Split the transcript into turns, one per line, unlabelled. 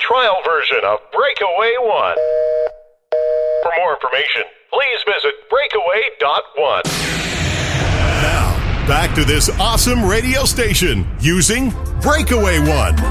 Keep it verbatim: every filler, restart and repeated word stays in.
trial version of Breakaway One. For more information, please visit breakaway dot one.
Now, back to this awesome radio station using Breakaway One.